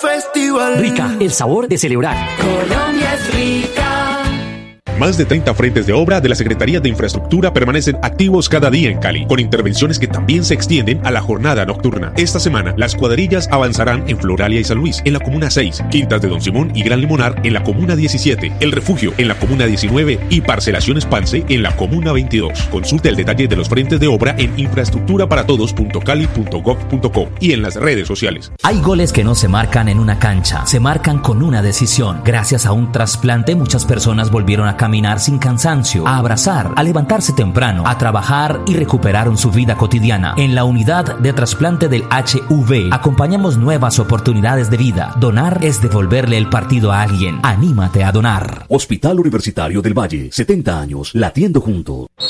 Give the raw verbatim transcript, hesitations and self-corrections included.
festival. Rica, el sabor de celebrar. Colombia es rica. Más de treinta frentes de obra de la Secretaría de Infraestructura permanecen activos cada día en Cali, con intervenciones que también se extienden a la jornada nocturna. Esta semana, las cuadrillas avanzarán en Floralia y San Luis, en la Comuna seis, Quintas de Don Simón y Gran Limonar, en la Comuna diecisiete, El Refugio, en la Comuna diecinueve y Parcelaciones Pance, en la Comuna veintidós. Consulte el detalle de los frentes de obra en infraestructura para todos punto cali punto gov punto co y en las redes sociales. Hay goles que no se marcan en una cancha, se marcan con una decisión. Gracias a un trasplante, muchas personas volvieron a caminar sin cansancio, a abrazar, a levantarse temprano, a trabajar y recuperaron su vida cotidiana. En la unidad de trasplante del H U V acompañamos nuevas oportunidades de vida. Donar es devolverle el partido a alguien. Anímate a donar. Hospital Universitario del Valle, setenta años, latiendo juntos.